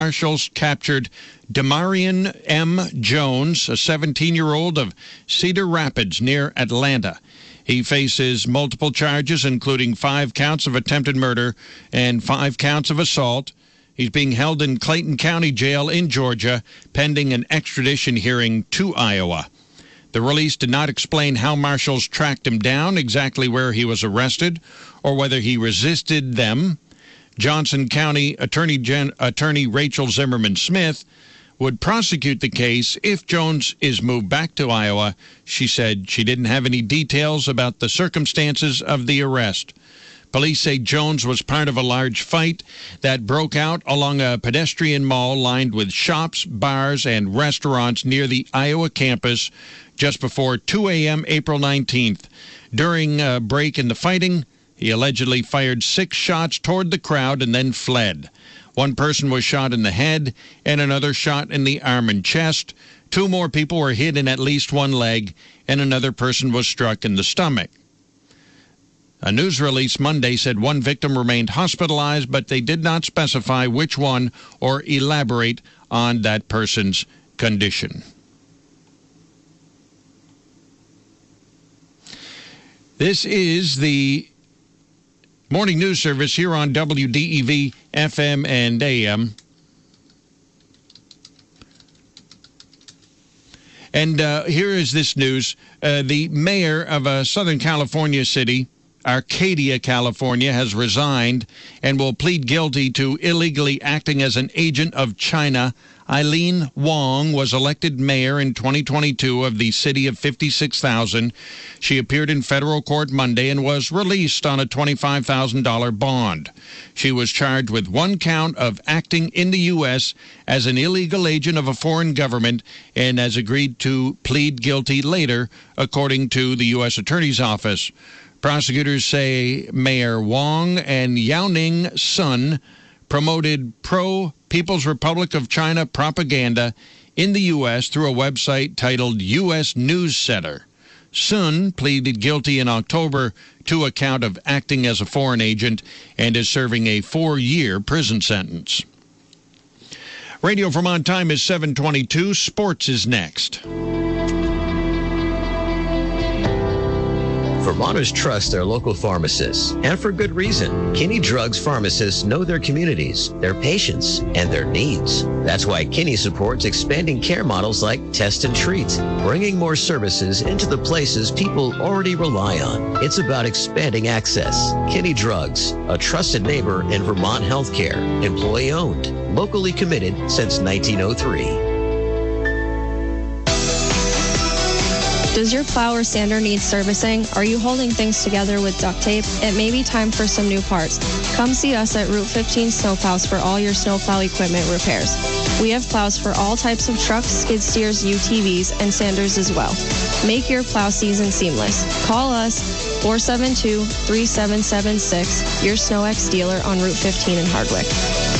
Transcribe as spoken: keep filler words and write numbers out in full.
Marshals captured Demarion M. Jones, a seventeen-year-old of Cedar Rapids near Atlanta. He faces multiple charges, including five counts of attempted murder and five counts of assault. He's being held in Clayton County Jail in Georgia, pending an extradition hearing to Iowa. The release did not explain how marshals tracked him down, exactly where he was arrested, or whether he resisted them. Johnson County Attorney, Gen- Attorney Rachel Zimmerman Smith would prosecute the case if Jones is moved back to Iowa. She said she didn't have any details about the circumstances of the arrest. Police say Jones was part of a large fight that broke out along a pedestrian mall lined with shops, bars, and restaurants near the Iowa campus just before two a.m. April nineteenth. During a break in the fighting, he allegedly fired six shots toward the crowd and then fled. One person was shot in the head and another shot in the arm and chest. Two more people were hit in at least one leg, and another person was struck in the stomach. A news release Monday said one victim remained hospitalized, but they did not specify which one or elaborate on that person's condition. This is the morning news service here on W D E V F M and A M. And uh, here is this news. Uh, the mayor of a Southern California city, Arcadia, California, has resigned and will plead guilty to illegally acting as an agent of China. Eileen Wong was elected mayor in twenty twenty-two of the city of fifty-six thousand. She appeared in federal court Monday and was released on a twenty-five thousand dollars bond. She was charged with one count of acting in the U S as an illegal agent of a foreign government and has agreed to plead guilty later, according to the U S Attorney's Office. Prosecutors say Mayor Wong and Yao Ning Sun promoted pro-People's Republic of China propaganda in the U S through a website titled U S News Center. Sun pleaded guilty in October to a count of acting as a foreign agent and is serving a four-year prison sentence. Radio Vermont time is seven twenty-two. Sports is next. Vermonters trust their local pharmacists, and for good reason. Kinney Drugs pharmacists know their communities, their patients, and their needs. That's why Kinney supports expanding care models like Test and Treat, bringing more services into the places people already rely on. It's about expanding access. Kinney Drugs, a trusted neighbor in Vermont healthcare, employee-owned, locally committed since nineteen oh three. Does your plow or sander need servicing? Are you holding things together with duct tape? It may be time for some new parts. Come see us at Route fifteen Snowplows for all your snowplow equipment repairs. We have plows for all types of trucks, skid steers, U T Vs, and sanders as well. Make your plow season seamless. Call us four seven two, three seven seven six, your SnowX dealer on Route fifteen in Hardwick.